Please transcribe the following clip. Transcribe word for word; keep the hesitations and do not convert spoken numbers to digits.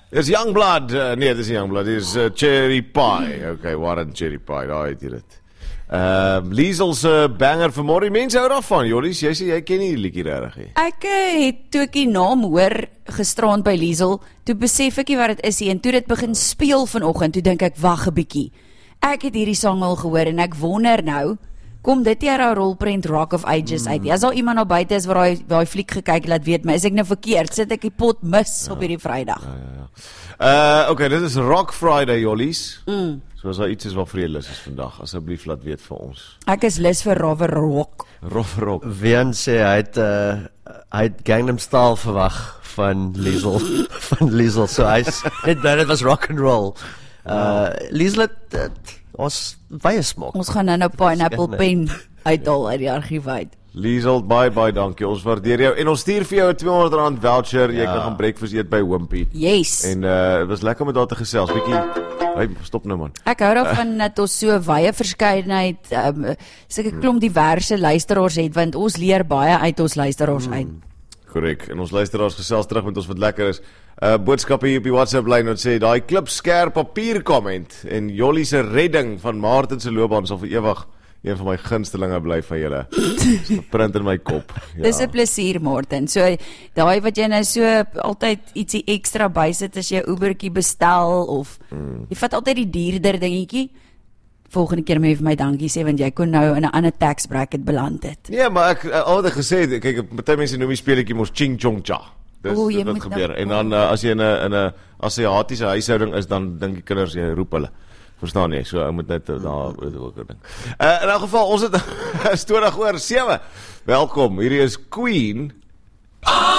Dis Youngblood, uh, nee, dis nie Youngblood, dis uh, Cherry Pie. Okay, Warren Cherry Pie, daai het jy dit. Ehm uh, Liesel's uh, banger vir môre. Mense hou daarvan, Jollies. Jy sê jy ken nie die liedjie regtig nie. Ek het toe ek die naam hoor gisterand by Liesel, toe besef ek nie wat dit is nie en toe dit begin speel vanoggend, toe dink ek wag 'n bietjie. Ek het hierdie sang al gehoor en ek wonder nou, kom dit hier ou rolprent Rock of Ages uit. As al iemand nou buite is waar hy daai fliek gekyk laat weet my, is ek nou verkeerd? Sit ek die pot mis ja, op hierdie Vrydag? Ja, ja, ja. Uh, okay, dit is Rock Friday, Jollies. Mm. So as daar iets is wat vir jy lus is vandag, asseblief laat weet vir ons. Ek is lus vir Rover Rock. Rover Rock. Wian sê hy het uh, hy het Gangnam Style verwag van Liesel van Liesel. So hy's net bly dit was rock and roll. Uh Liesel het uh, ons baie smaak. Ons gaan nou nou Pineapple Pen uithaal uit die argief uit. Liesel, bye bye, dankie. Ons waardeer jou en ons stuur vir jou 'n tweehonderd rand voucher. Jy ja. kan gaan breakfast eet by Wimpy. Yes. En uh dit was lekker om met daar te gesels. Bietjie Hey, stop nou man. Ek hou daarvan dat ons so wye verskeidenheid, um, sulke klomp diverse luisteraars het, want ons leer baie uit ons luisteraars uit. Korrek. En ons luisteraars gesels terug met ons wat lekker is. Uh boodskappe hier op die WhatsApp lyn wat sê daai klip skerp papier comment en Jollie se redding van Martin se loopbaan sal vir ewig een van my gunstelinge bly van julle. Print in my kop. Ja. Dis 'n plesier, Martin. So daai wat jy nou so altyd ietsie ekstra bysit as jy 'n Ubertjie bestel of mm. jy vat altyd die duurder dingetjie. Volgende keer moet jy vir my dankie sê want jy kon nou in 'n ander tax bracket beland het. Nee, maar ek al het gesê, kyk, baie mense noem die speletjie mos ching chong cha. Dis o, wat gebeur. Nou, en dan uh, as jy in 'n in 'n Asiatiese huishouding is, dan dink die kinders jy roep hulle. Verstaan nie, so ek moet net daar ook ding. Uh, in elk geval, ons het storig oor sewe. Welkom, hierdie is Queen.